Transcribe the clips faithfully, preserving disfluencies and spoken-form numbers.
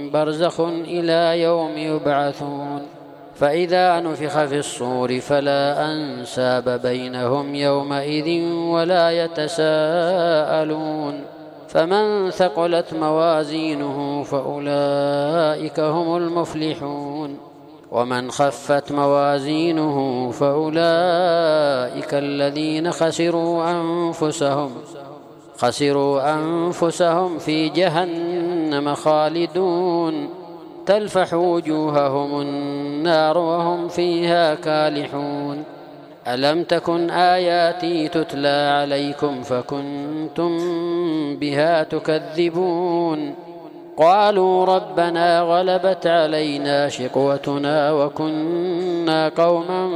برزخ إلى يوم يبعثون فإذا نفخ في الصور فلا أنساب بينهم يومئذ ولا يتساءلون فمن ثقلت موازينه فأولئك هم المفلحون ومن خفت موازينه فأولئك الذين خسروا أنفسهم خسروا أنفسهم في جهنم خالدون تلفح وجوههم النار وهم فيها كالحون ألم تكن آياتي تتلى عليكم فكنتم بها تكذبون قالوا ربنا غلبت علينا شقوتنا وكنا قوما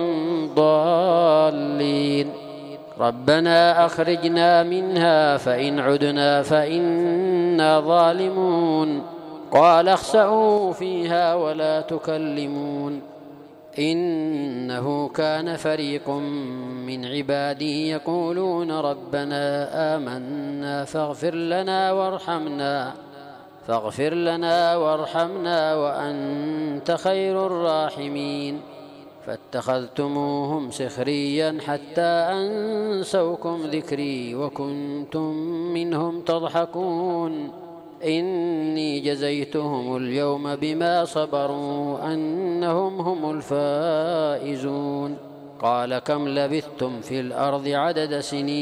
ضالين ربنا أخرجنا منها فإن عدنا فإنا ظالمون قال اخسئوا فيها ولا تكلمون إنه كان فريق من عبادي يقولون ربنا آمنا فاغفر لنا وارحمنا فاغفر لنا وارحمنا وأنت خير الراحمين فاتخذتموهم سخريا حتى أنسوكم ذكري وكنتم منهم تضحكون إني جزيتهم اليوم بما صبروا أنهم هم الفائزون قال كم لبثتم في الأرض عدد سنين